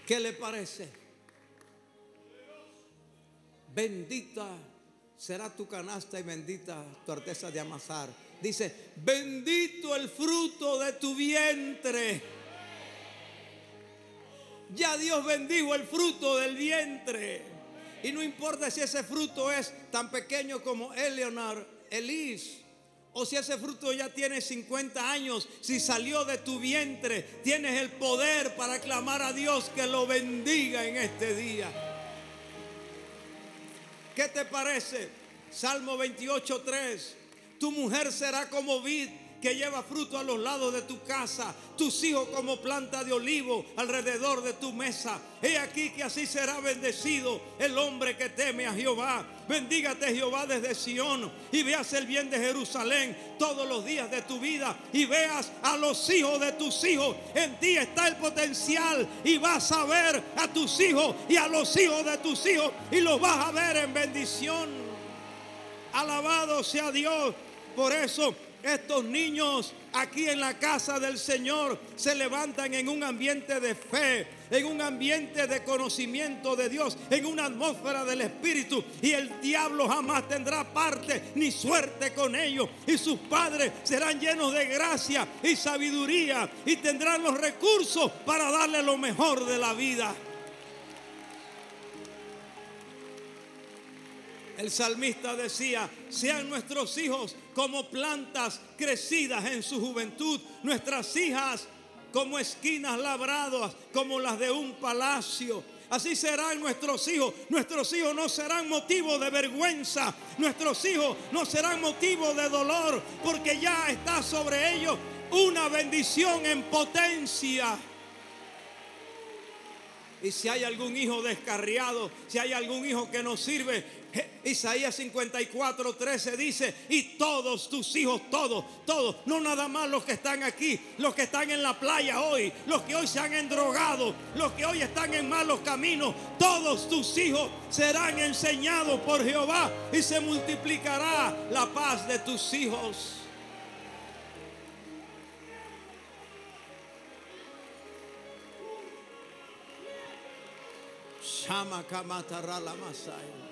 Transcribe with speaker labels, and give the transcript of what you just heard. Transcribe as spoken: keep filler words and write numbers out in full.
Speaker 1: ¿Qué le parece? Bendita será tu canasta y bendita tu arteza de amasar. Dice, bendito el fruto de tu vientre. Ya Dios bendijo el fruto del vientre. Y no importa si ese fruto es tan pequeño como Eleonor, Elis, o si ese fruto ya tiene cincuenta años, si salió de tu vientre, tienes el poder para clamar a Dios que lo bendiga en este día. ¿Qué te parece? Salmo veintiocho, tres. Tu mujer será como vid que lleva fruto a los lados de tu casa, tus hijos como planta de olivo alrededor de tu mesa. He aquí que así será bendecido el hombre que teme a Jehová. Bendígate Jehová desde Sión y veas el bien de Jerusalén todos los días de tu vida y veas a los hijos de tus hijos. En ti está el potencial y vas a ver a tus hijos y a los hijos de tus hijos y los vas a ver en bendición. Alabado sea Dios. Por eso estos niños aquí en la casa del Señor se levantan en un ambiente de fe, en un ambiente de conocimiento de Dios, en una atmósfera del Espíritu, y el diablo jamás tendrá parte ni suerte con ellos, y sus padres serán llenos de gracia y sabiduría y tendrán los recursos para darle lo mejor de la vida. El salmista decía, sean nuestros hijos como plantas crecidas en su juventud, nuestras hijas como esquinas labradas, como las de un palacio. Así serán nuestros hijos. Nuestros hijos no serán motivo de vergüenza. Nuestros hijos no serán motivo de dolor, porque ya está sobre ellos una bendición en potencia. Y si hay algún hijo descarriado, si hay algún hijo que no sirve, Isaías cincuenta y cuatro, trece dice, y todos tus hijos, todos, todos, no nada más los que están aquí, los que están en la playa hoy, los que hoy se han endrogado, los que hoy están en malos caminos, todos tus hijos serán enseñados por Jehová y se multiplicará la paz de tus hijos. Shama Kamatara la Masai.